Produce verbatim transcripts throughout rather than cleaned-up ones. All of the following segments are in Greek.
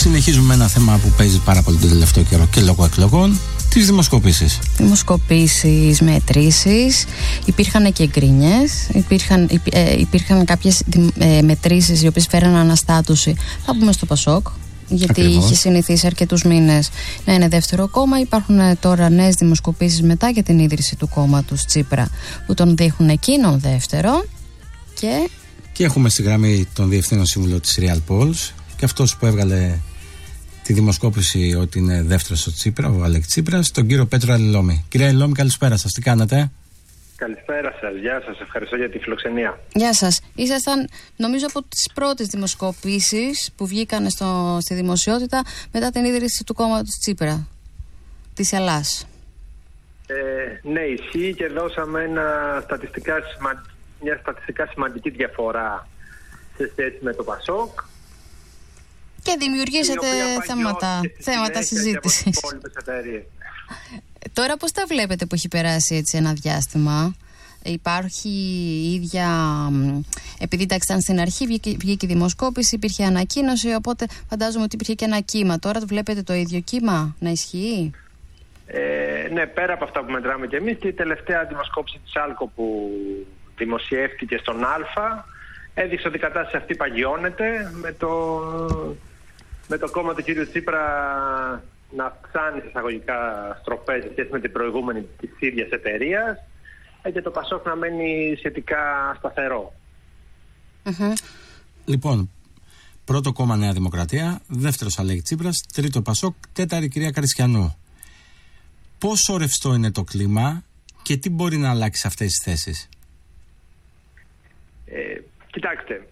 Συνεχίζουμε ένα θέμα που παίζει πάρα πολύ τον τελευταίο καιρό και λόγω εκλογών, τις δημοσκοπήσεις. Δημοσκοπήσεις, μετρήσεις, υπήρχαν και γκρίνιες, υπήρχαν, ε, υπήρχαν κάποιες ε, μετρήσεις οι οποίες φέραν αναστάτωση, θα πούμε στο Πασόκ, γιατί Ακριβώς. είχε συνηθίσει αρκετούς μήνες να είναι δεύτερο κόμμα. Υπάρχουν τώρα νέες δημοσκοπήσεις μετά για την ίδρυση του κόμματος Τσίπρα που τον δείχνουν εκείνον δεύτερο. Και, και έχουμε στη γραμμή τον Διευθύνων Σύμβουλο της Real Polls και αυτός που έβγαλε τη δημοσκόπηση ότι είναι δεύτερος ο Τσίπρα, ο Αλέξη Τσίπρας, τον κύριο Πέτρο Αλληλόμη. Κύριε Αλληλόμη, καλησπέρα σας, τι κάνετε? Καλησπέρα σας, γεια σας, ευχαριστώ για τη φιλοξενία. Γεια σας. Ήσασταν, νομίζω, από τις πρώτες δημοσκοπήσεις που βγήκαν στο, στη δημοσιότητα μετά την ίδρυση του κόμματος Τσίπρα, της Ελλάς. Ε, ναι, ισχύει και δώσαμε ένα στατιστικά, μια στατιστικά σημαντική διαφορά σε σχέση με το Πασόκ. Και δημιουργήσατε θέματα, θέματα συζήτησης. Τώρα πώς τα βλέπετε που έχει περάσει έτσι ένα διάστημα? Υπάρχει η ίδια, επειδή εντάξει ήταν στην αρχή, βγήκε, βγήκε η δημοσκόπηση, υπήρχε ανακοίνωση, οπότε φαντάζομαι ότι υπήρχε και ένα κύμα. Τώρα το βλέπετε το ίδιο κύμα να ισχύει? Ε, ναι, πέρα από αυτά που μετράμε και εμείς, και η τελευταία δημοσκόπηση της Άλκο που δημοσιεύτηκε στον Α έδειξε ότι η κατάσταση αυτή παγιώνεται, με το, με το κόμμα του κ. Τσίπρα να αυξάνει εισαγωγικά στροφές σε σχέση με την προηγούμενη της ίδιας εταιρείας και το Πασόκ να μένει σχετικά σταθερό. Mm-hmm. Λοιπόν, πρώτο κόμμα Νέα Δημοκρατία, δεύτερος Αλέξη Τσίπρας, τρίτο Πασόκ, τέταρτη κυρία Καριστιανού. Πόσο ρευστό είναι το κλίμα και τι μπορεί να αλλάξει αυτές τις θέσεις? Ε, κοιτάξτε,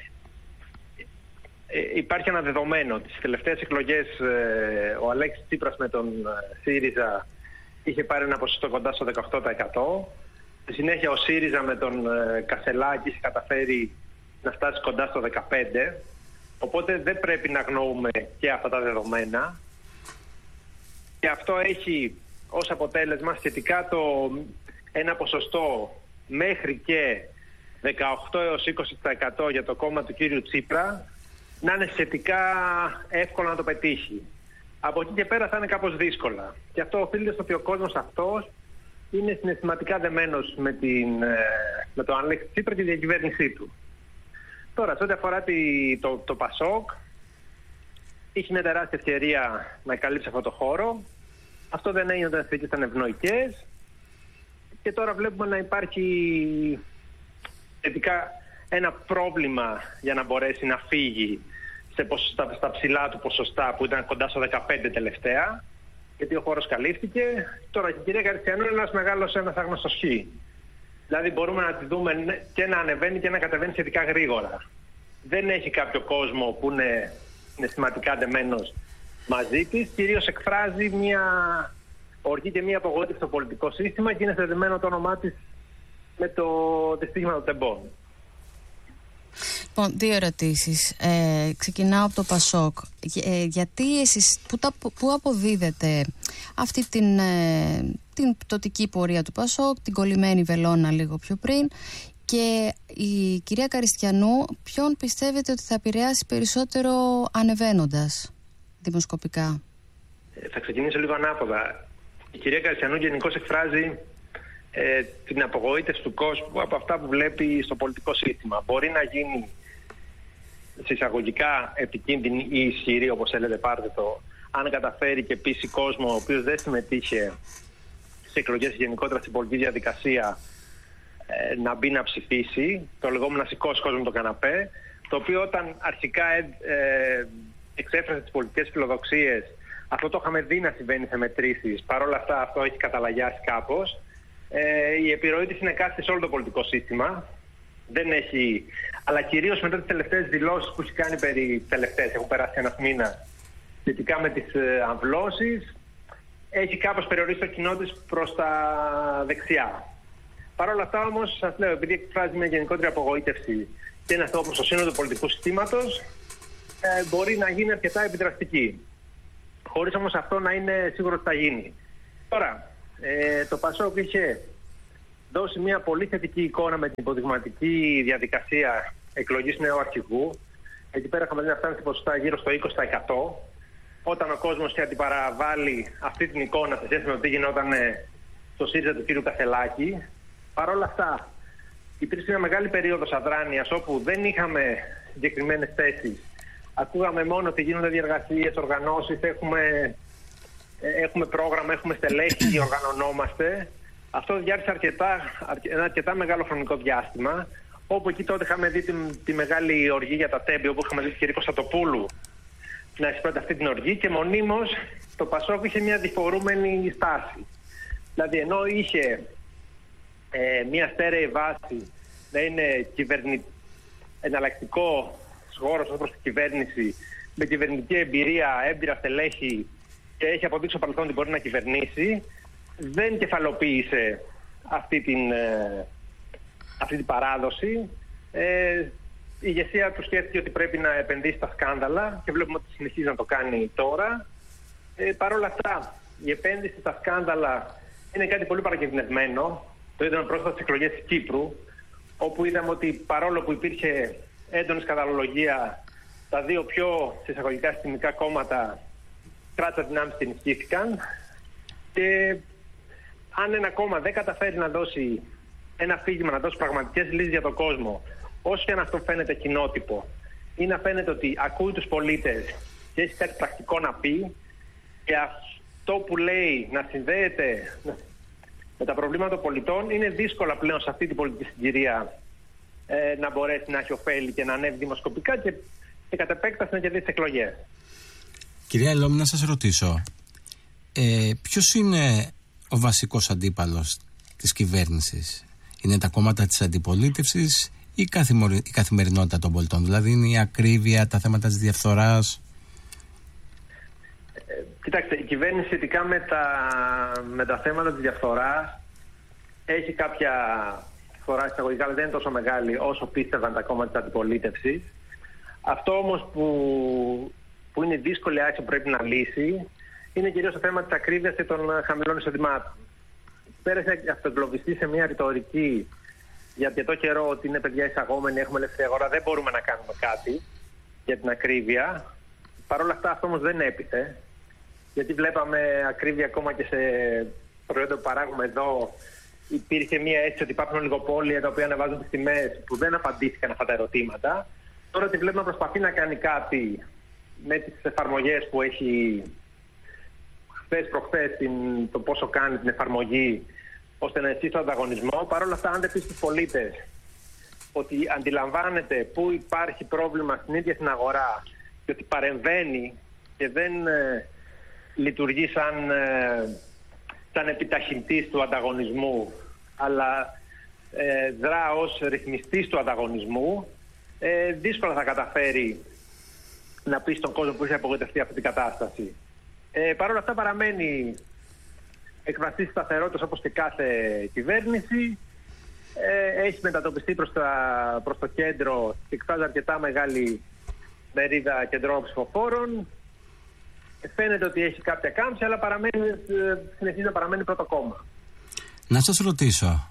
ε, υπάρχει ένα δεδομένο. Τις τελευταίες εκλογές ε, ο Αλέξης Τσίπρας με τον ε, ΣΥΡΙΖΑ είχε πάρει ένα ποσοστό κοντά στο δεκαοκτώ τοις εκατό. Στη συνέχεια ο ΣΥΡΙΖΑ με τον ε, Κασελάκη είχε καταφέρει να φτάσει κοντά στο δεκαπέντε τοις εκατό. Οπότε δεν πρέπει να αγνοούμε και αυτά τα δεδομένα. Και αυτό έχει ως αποτέλεσμα σχετικά το ένα ποσοστό μέχρι και δεκαοκτώ έως είκοσι τοις εκατό για το κόμμα του κύριου Τσίπρα να είναι σχετικά εύκολο να το πετύχει. Από εκεί και πέρα θα είναι κάπως δύσκολα. Και αυτό οφείλεται στο ότι ο κόσμος αυτός είναι συναισθηματικά δεμένος με, την, με τον Αλέξη Τσίπρα και τη διακυβέρνησή του. Τώρα, σε ό,τι αφορά τη, το, το Πασόκ, είχε μια τεράστια ευκαιρία να καλύψει αυτό το χώρο. Αυτό δεν έγινε όταν οι συνθήκες ήταν ευνοϊκές. Και τώρα βλέπουμε να υπάρχει σχετικά ένα πρόβλημα για να μπορέσει να φύγει σε ποσοστά, στα ψηλά του ποσοστά που ήταν κοντά στο δεκαπέντε τελευταία, γιατί ο χώρος καλύφθηκε. Τώρα και η κυρία Καριστιανού είναι ένας μεγάλος, ένας άγνωστος χ. Δηλαδή μπορούμε να τη δούμε και να ανεβαίνει και να κατεβαίνει σχετικά γρήγορα. Δεν έχει κάποιο κόσμο που είναι συναισθηματικά δεμένος μαζί της. Κυρίως εκφράζει μια οργή και μια απογοήτευση στο πολιτικό σύστημα και είναι συνδεδεμένο το όνομά της με το δυστύχημα των τεμπών. Λοιπόν, δύο ερωτήσεις. Ε, ξεκινάω από το Πασόκ. Ε, γιατί εσείς, πού, τα, πού αποδίδετε αυτή την, ε, την πτωτική πορεία του Πασόκ, την κολλημένη βελόνα λίγο πιο πριν, και η κυρία Καριστιανού, ποιον πιστεύετε ότι θα επηρεάσει περισσότερο ανεβαίνοντας δημοσκοπικά? Ε, θα ξεκινήσω λίγο ανάποδα. Η κυρία Καριστιανού γενικώς εκφράζει ε, την απογοήτευση του κόσμου από αυτά που βλέπει στο πολιτικό σύστημα. Μπορεί να γίνει σε εισαγωγικά επικίνδυνη ή ισχυρή, όπως θέλετε πάρτε το, αν καταφέρει και πείσει κόσμο ο οποίος δεν συμμετείχε σε εκλογές γενικότερα στην πολιτική διαδικασία ε, να μπει να ψηφίσει, το λεγόμενο να σηκώσει κόσμο το καναπέ, το οποίο όταν αρχικά ε, ε, εξέφρασε τις πολιτικές φιλοδοξίες, αυτό το είχαμε δει να συμβαίνει σε μετρήσεις. Παρ' όλα αυτά αυτό έχει καταλαγιάσει κάπως. Ε, η επιρροή της είναι κάτι σε όλο το πολιτικό σύστημα. Δεν έχει, αλλά κυρίως μετά τις τελευταίες δηλώσεις που έχει κάνει περί τελευταίες, έχουν περάσει ένας μήνας, σχετικά με τις ε, αμβλώσεις, έχει κάπως περιορίσει το κοινό της προς τα δεξιά. Παρ' όλα αυτά όμως, σας λέω, επειδή εκφράζει μια γενικότερη απογοήτευση και είναι αυτό προς το σύνολο του πολιτικού συστήματος, ε, μπορεί να γίνει αρκετά επιδραστική. Χωρίς όμως αυτό να είναι σίγουρο ότι θα γίνει. Τώρα, ε, το Πασόκ είχε δώσει μια πολύ θετική εικόνα με την υποδειγματική διαδικασία εκλογής νέου αρχηγού. Εκεί πέρα είχαμε δει να φτάνει σε ποσοστά γύρω στο είκοσι τοις εκατό. Όταν ο κόσμος είχε αντιπαραβάλει αυτή την εικόνα σε σχέση με το τι γινόταν στο ΣΥΡΙΖΑ του κ. Κασελάκη. Παρ' όλα αυτά, υπήρξε μια μεγάλη περίοδος αδράνειας όπου δεν είχαμε συγκεκριμένες θέσεις. Ακούγαμε μόνο ότι γίνονται διεργασίες, οργανώσεις, έχουμε, έχουμε πρόγραμμα, έχουμε στελέχη, οργανωνόμαστε. Αυτό διάρκησε αρκετά, ένα αρκετά μεγάλο χρονικό διάστημα. Όπου εκεί τότε είχαμε δει τη, τη μεγάλη οργή για τα τέμπη, όπου είχαμε δει τον κ. Κωνσταντοπούλου να εισπράττει αυτή την οργή και μονίμως το Πασόκ είχε μια διφορούμενη στάση. Δηλαδή, ενώ είχε ε, μια στέρεη βάση να είναι κυβερνη... εναλλακτικό χώρος ως προς την κυβέρνηση, με κυβερνητική εμπειρία, έμπειρα στελέχη και έχει αποδείξει στο παρελθόν ότι μπορεί να κυβερνήσει, δεν κεφαλοποίησε αυτή την, ε, αυτή την παράδοση. Ε, η ηγεσία του σκέφτηκε ότι πρέπει να επενδύσει στα σκάνδαλα και βλέπουμε ότι συνεχίζει να το κάνει τώρα. Ε, Παρ' όλα αυτά, η επένδυση στα σκάνδαλα είναι κάτι πολύ παρακινδυνευμένο. Το είδαμε πρόσφατα στις εκλογές της Κύπρου, όπου είδαμε ότι παρόλο που υπήρχε έντονη σκανδαλολογία, τα δύο πιο εισαγωγικά συστημικά κόμματα κράτησαν δυνάμεις και ενισχύθηκαν. Και αν ένα κόμμα δεν καταφέρει να δώσει ένα αφήγημα, να δώσει πραγματικές λύσεις για τον κόσμο, όσο και αν αυτό φαίνεται κοινότυπο, ή να φαίνεται ότι ακούει τους πολίτες και έχει κάτι πρακτικό να πει, και αυτό που λέει να συνδέεται με τα προβλήματα των πολιτών, είναι δύσκολα πλέον σε αυτή την πολιτική συγκυρία ε, να μπορέσει να έχει ωφέλη και να ανέβει δημοσκοπικά και, και κατ' επέκταση να κερδίσει εκλογές. Κυρία Ελόμη, να σας ρωτήσω, ε, ποιος είναι ο βασικός αντίπαλος της κυβέρνησης? Είναι τα κόμματα της αντιπολίτευσης ή η καθημερινότητα των πολιτών? Δηλαδή είναι η ακρίβεια, τα θέματα της διαφθοράς? Ε, κοιτάξτε, η κυβέρνηση σχετικά με τα, με τα θέματα της διαφθοράς έχει κάποια φορά εισαγωγικά, αλλά δεν είναι τόσο μεγάλη όσο πίστευαν τα κόμματα της αντιπολίτευσης. Αυτό όμως που, που είναι δύσκολη άξιο που πρέπει να λύσει είναι κυρίως το θέμα της ακρίβειας και των χαμηλών εισοδημάτων. Πέρασε αυτογκλωβιστεί σε μια ρητορική για αρκετό καιρό ότι είναι παιδιά εισαγόμενοι, έχουμε ελεύθερη αγορά, δεν μπορούμε να κάνουμε κάτι για την ακρίβεια. Παρ' όλα αυτά αυτό όμως δεν έπειθε, γιατί βλέπαμε ακρίβεια ακόμα και σε προϊόντα που παράγουμε εδώ. Υπήρχε μια αίσθηση ότι υπάρχουν ολιγοπόλια τα οποία ανεβάζουν τις τιμές που δεν απαντήθηκαν αυτά τα ερωτήματα. Τώρα ότι βλέπουμε να προσπαθεί να κάνει κάτι με τις εφαρμογές που έχει χθες προχθές, το πόσο κάνει την εφαρμογή ώστε να ενισχύσει τον ανταγωνισμό. Παρ' όλα αυτά, αν δεν πει στους πολίτες ότι αντιλαμβάνεται πού υπάρχει πρόβλημα στην ίδια την αγορά και ότι παρεμβαίνει και δεν ε, λειτουργεί σαν, ε, σαν επιταχυντής του ανταγωνισμού, αλλά ε, δρά ως ρυθμιστής του ανταγωνισμού, ε, δύσκολα θα καταφέρει να πει στον κόσμο που έχει απογοητευτεί αυτή την κατάσταση. Ε, Παρ' όλα αυτά παραμένει εκβαστή σταθερότητας όπως και κάθε κυβέρνηση. Ε, έχει μετατοπιστεί προς, τα, προς το κέντρο και εκφράζει αρκετά μεγάλη μερίδα κεντρών ψηφοφόρων. Ε, φαίνεται ότι έχει κάποια κάμψη, αλλά παραμένει, συνεχίζει να παραμένει πρώτο κόμμα. Να σας ρωτήσω,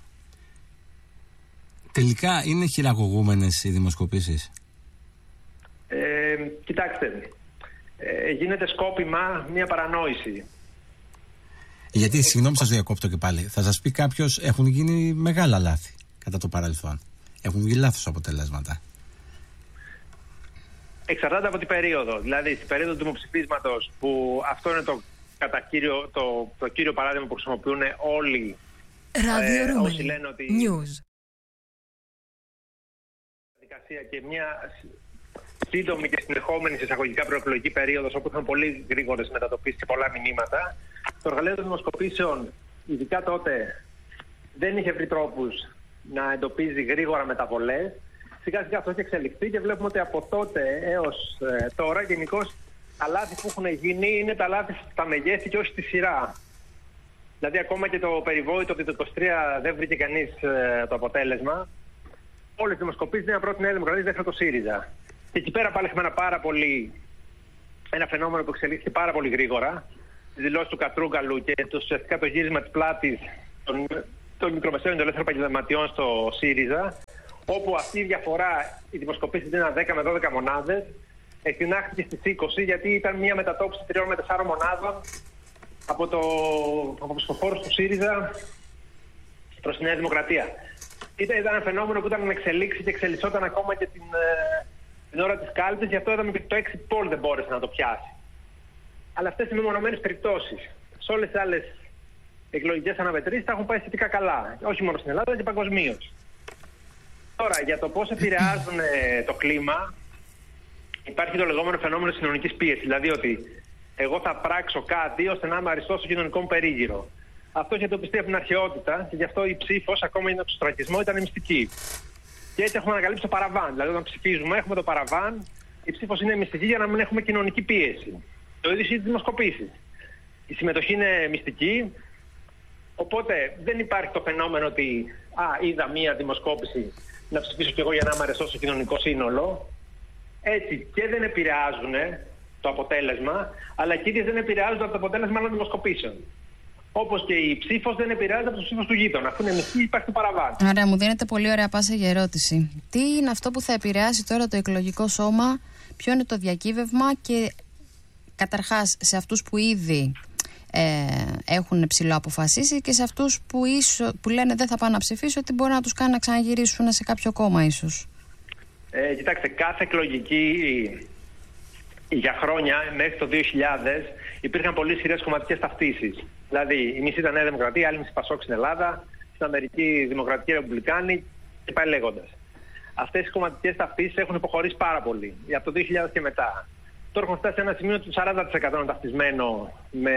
τελικά είναι χειραγωγούμενες οι δημοσκοπήσεις? Ε, κοιτάξτε, ε, γίνεται σκόπιμα μια παρανόηση. Γιατί, συγγνώμη σας διακόπτω και πάλι, θα σας πει κάποιος, έχουν γίνει μεγάλα λάθη κατά το παρελθόν. Έχουν βγει λάθος αποτελέσματα. Εξαρτάται από την περίοδο. Δηλαδή, στην περίοδο του δημοψηφίσματος, που αυτό είναι το, κατά κύριο, το, το κύριο παράδειγμα που χρησιμοποιούν όλοι ε, όσοι λένε ότι News. διαδικασία και μια σύντομη και συνεχόμενη εισαγωγικά προεκλογική περίοδος, όπου είχαν πολύ γρήγορες μετατοπίσεις και πολλά μηνύματα, το εργαλείο των δημοσκοπήσεων, ειδικά τότε, δεν είχε βρει τρόπους να εντοπίζει γρήγορα μεταβολές. Σιγά σιγά αυτό έχει εξελιχθεί και βλέπουμε ότι από τότε έως ε, τώρα γενικώς τα λάθη που έχουν γίνει είναι τα λάθη στα μεγέθη και όχι στη σειρά. Δηλαδή, ακόμα και το περιβόητο ότι το είκοσι τρία δεν βρήκε κανείς ε, το αποτέλεσμα. Όλες οι δημοσκοπήσεις είναι πρώτη Νέα Δημοκρατία, δεύτερο το ΣΥΡΙΖΑ. Και εκεί πέρα πάλι έχουμε ένα πάρα πολύ, ένα φαινόμενο που εξελίχθηκε πάρα πολύ γρήγορα. Τις δηλώσεις του Κατρούγκαλου και το, ουσιαστικά το γύρισμα της πλάτης των, των μικρομεσαίων και των ελεύθερων επαγγελματιών στο ΣΥΡΙΖΑ, όπου αυτή η διαφορά, οι δημοσκοπήσεις ήταν δέκα με δώδεκα μονάδες, εκτινάχθηκε στις είκοσι, γιατί ήταν μια μετατόπιση τριών με τεσσάρων μονάδων από, το, από τους χώρους του ΣΥΡΙΖΑ προς τη Νέα Δημοκρατία. Ήταν, ήταν ένα φαινόμενο που ήταν να εξελίξει και εξελισσόταν ακόμα και την, την ώρα της κάλπης, γι' αυτό είδαμε και το exit poll δεν μπόρεσε να το πιάσει. Αλλά αυτές οι μεμονωμένες περιπτώσεις, σε όλες τις άλλες εκλογικές αναμετρήσεις τα έχουν πάει σχετικά καλά. Όχι μόνο στην Ελλάδα, και παγκοσμίως. Τώρα, για το πώς επηρεάζουν το κλίμα, υπάρχει το λεγόμενο φαινόμενο της κοινωνικής πίεσης. Δηλαδή ότι εγώ θα πράξω κάτι ώστε να είμαι αριστός στο κοινωνικό μου περίγυρο. Αυτό είχε το πιστεύει την αρχαιότητα και γι' αυτό η ψήφος, ακόμα είναι το στρατισμό, ήταν μυστική. Και έτσι έχουμε ανακαλύψει το παραβάν. Δηλαδή, όταν ψηφίζουμε, έχουμε το παραβάν, η ψήφος είναι μυστική για να μην έχουμε κοινωνική πίεση. Το ίδιο στις δημοσκοπήσεις. Η συμμετοχή είναι μυστική, οπότε δεν υπάρχει το φαινόμενο ότι α, είδα μία δημοσκόπηση να ψηφίσω κι εγώ για να είμαι αρεστός στο κοινωνικό σύνολο. Έτσι και δεν επηρεάζουν το αποτέλεσμα, αλλά και ίδιες δεν επηρεάζονται από το αποτέλεσμα άλλων δημοσκοπήσεων. Όπως και η ψήφος δεν επηρεάζεται από τους ψήφους του γείτονα. Αφού είναι μισή, υπάρχει το παραβάν. Ωραία, μου δίνετε πολύ ωραία πάσα για ερώτηση. Τι είναι αυτό που θα επηρεάσει τώρα το εκλογικό σώμα, ποιο είναι το διακύβευμα και καταρχάς σε αυτούς που ήδη ε, έχουν ψηλό αποφασίσει και σε αυτούς που, ίσο, που λένε δεν θα πάνε να ψηφίσουν, ότι μπορεί να τους κάνει να ξαναγυρίσουν σε κάποιο κόμμα ίσως. Ε, κοιτάξτε, κάθε εκλογική για χρόνια μέχρι το δύο χιλιάδες υπήρχαν πολύ ισχυρές κομματικές ταυτίσεις. Δηλαδή, η μισή ήταν Νέα Δημοκρατία, η άλλη μισή Πασόκ στην Ελλάδα, στην Αμερική Δημοκρατική Ρεπουμπλικάνη και πάει λέγοντας. Αυτές οι κομματικές ταυτίσεις έχουν υποχωρήσει πάρα πολύ από το δύο χιλιάδες και μετά. Τώρα έχουμε φτάσει σε ένα σημείο του σαράντα τοις εκατό ταυτισμένο με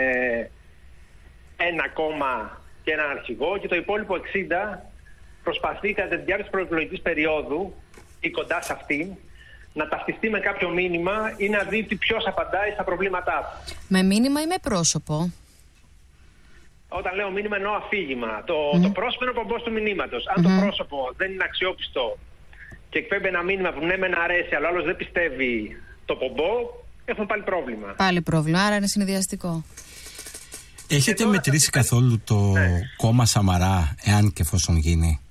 ένα κόμμα και έναν αρχηγό και το υπόλοιπο εξήντα τοις εκατό προσπαθεί κατά τη διάρκεια της προεκλογικής περίοδου ή κοντά σε αυτήν να ταυτιστεί με κάποιο μήνυμα ή να δει ποιος απαντάει στα προβλήματά του. Με μήνυμα ή με πρόσωπο? Όταν λέω μήνυμα εννοώ αφήγημα. Το, mm. το πρόσωπο είναι ο πομπός του μηνύματος. Αν mm. το πρόσωπο δεν είναι αξιόπιστο και εκπέμπει ένα μήνυμα που ναι μεν αρέσει αλλά άλλος δεν πιστεύει το πομπό, έχουμε πάλι πρόβλημα. Πάλι πρόβλημα, άρα είναι συνδυαστικό. Έχετε τώρα μετρήσει θα... καθόλου το ναι. κόμμα Σαμαρά, εάν και εφόσον γίνει?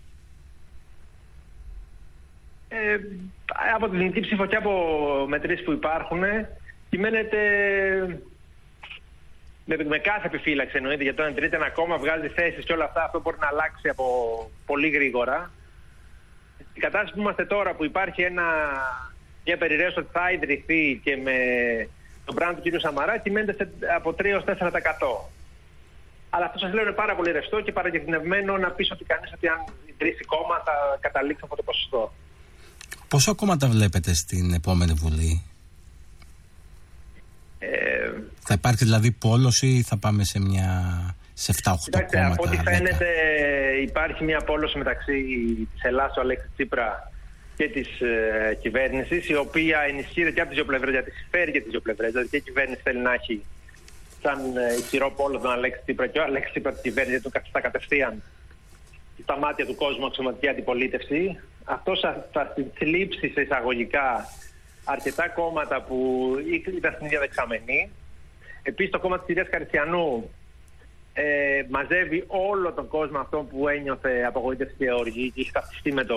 Ε, από την ελληνική ψήφο και από μετρήσεις που υπάρχουν, κυμαίνεται με, με κάθε επιφύλαξη, εννοείται, γιατί όταν τρίτε ένα κόμμα, βγάζει θέσεις και όλα αυτά, αυτό μπορεί να αλλάξει από πολύ γρήγορα. Η κατάσταση που είμαστε τώρα, που υπάρχει ένα, μια περιραίωση ότι θα ιδρυθεί και με τον brand του κ. Σαμαρά, κυμαίνεται σε, από τρία έως τέσσερα τοις εκατό. Αλλά αυτό σας λέω είναι πάρα πολύ ρευστό και παρακινδυνευμένο να πεις ότι κανείς ότι αν ιδρύσει κόμμα θα καταλήξει αυτό το ποσοστό. Πόσο κόμματα βλέπετε στην επόμενη Βουλή? Ε, θα υπάρχει δηλαδή πόλωση ή θα πάμε σε μια σε εφτά οχτώ κόμματα? Από ό,τι φαίνεται υπάρχει μια πόλωση μεταξύ της Ελλάδας του Αλέξη Τσίπρα και της ε, κυβέρνησης, η οποία ενισχύεται και από τις δύο πλευρές, γιατί συμφέρει και τις δύο πλευρές. Δηλαδή και η κυβέρνηση θέλει να έχει σαν ε, ισχυρό πόλο τον Αλέξη Τσίπρα και ο Αλέξη Τσίπρα της κυβέρνησης του καθιστά κατευθείαν στα μάτια του κόσμου αξιωματική αντιπολίτευση. Αυτό θα θλίψει σε εισαγωγικά αρκετά κόμματα που ήταν στην ίδια δεξαμενή. Επίσης το κόμμα της κυρίας Καριστιανού ε, μαζεύει όλο τον κόσμο αυτό που ένιωθε απογοήτευση και οργή και είχε ταυτιστεί με, το,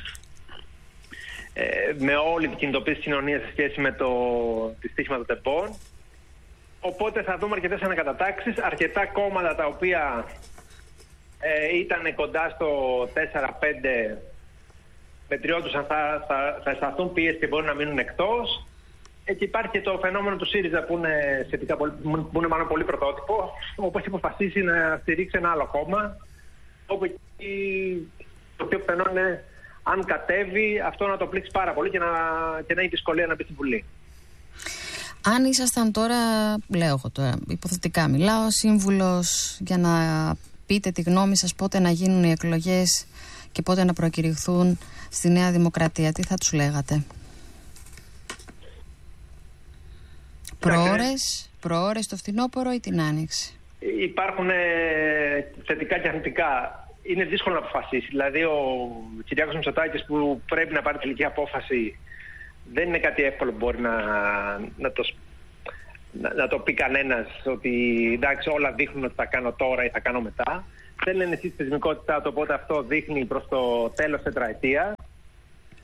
ε, με όλη την κινητοποίηση της κοινωνίας σε σχέση με το δυστύχημα των ΤΕΠΟΝ. Οπότε θα δούμε αρκετές ανακατατάξεις, αρκετά κόμματα τα οποία ε, ήταν κοντά στο τέσσερα πέντε μετριόντουσαν, θα, θα, θα αισθανθούν πίεση και μπορούν να μείνουν εκτός. Και υπάρχει και το φαινόμενο του ΣΥΡΙΖΑ που είναι, σχετικά πολύ, που είναι μάλλον πολύ πρωτότυπο, όπου έχει αποφασίσει να στηρίξει ένα άλλο κόμμα, όπου εκεί το πιο πιθανό είναι αν κατέβει αυτό να το πλήξει πάρα πολύ και να, και να έχει δυσκολία να μπει στην Βουλή. Αν ήσασταν τώρα, λέω εγώ τώρα, υποθετικά μιλάω, σύμβουλος για να πείτε τη γνώμη σας πότε να γίνουν οι εκλογές και πότε να προκηρυχθούν στη Νέα Δημοκρατία, τι θα τους λέγατε? Προώρες, προώρες το φθινόπωρο ή την άνοιξη? Υπάρχουν ε, θετικά και αρνητικά. Είναι δύσκολο να αποφασίσει. Δηλαδή ο Κυριάκος Μητσοτάκης που πρέπει να πάρει τελική απόφαση δεν είναι κάτι εύκολο που μπορεί να, να, το, να, να το πει κανένας ότι εντάξει όλα δείχνουν ότι θα κάνω τώρα ή θα κάνω μετά. Θέλει να ενισχύσει τη θεσμικότητά του, οπότε αυτό δείχνει προς το τέλος τετραετία.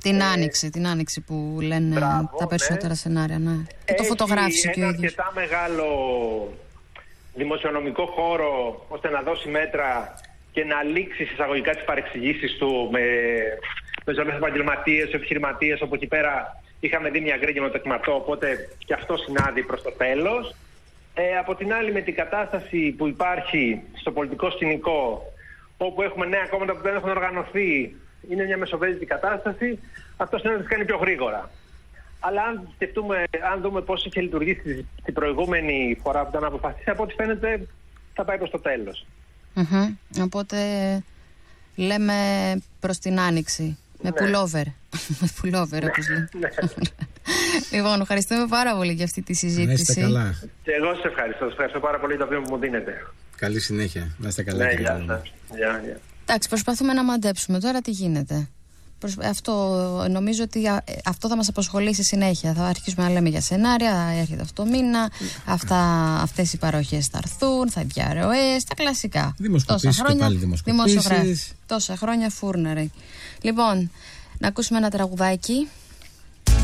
Την άνοιξη, την άνοιξη που λένε Μπράβο, τα περισσότερα ναι. σενάρια, ναι. Και το φωτογράφησε και ο ίδιος. Έχει ένα αρκετά μεγάλο δημοσιονομικό χώρο ώστε να δώσει μέτρα και να λήξει εισαγωγικά τις παρεξηγήσεις του με, με ζωές επαγγελματίες, επιχειρηματίες, όπου εκεί πέρα είχαμε δει μια γκρίνια με το κυματό, οπότε και αυτό συνάδει προς το τέλος. Ε, από την άλλη, με την κατάσταση που υπάρχει στο πολιτικό σκηνικό, όπου έχουμε νέα κόμματα που δεν έχουν οργανωθεί, είναι μια μεσοβέζικη κατάσταση, αυτό είναι να τις κάνει πιο γρήγορα. Αλλά αν σκεφτούμε, αν δούμε πώς είχε λειτουργήσει την προηγούμενη φορά που ήταν αποφασίσει, από ό,τι φαίνεται θα πάει προς το τέλος. Mm-hmm. Οπότε λέμε προς την άνοιξη. Με πουλόβερ. Με πουλόβερ, όπως λέμε. Λοιπόν, ευχαριστούμε πάρα πολύ για αυτή τη συζήτηση. Να είστε καλά. Και εγώ σας ευχαριστώ. Σας ευχαριστώ πάρα πολύ το βήμα που μου δίνετε. Καλή συνέχεια. Να είστε καλά. Ναι, γεια σας. Γεια, γεια. Εντάξει, προσπαθούμε να μαντέψουμε τώρα τι γίνεται. Αυτό, νομίζω ότι αυτό θα μας απασχολήσει συνέχεια. Θα αρχίσουμε να λέμε για σενάρια, θα έρχεται αυτό το μήνα, αυτά, αυτές οι παροχές θα έρθουν, θα διαρροές, τα κλασικά. Δημοσκοπήσεις και πάλι δημοσκοπήσεις. Τόσα χρόνια φούρναρε. Λοιπόν, να ακούσουμε ένα τραγουδάκι.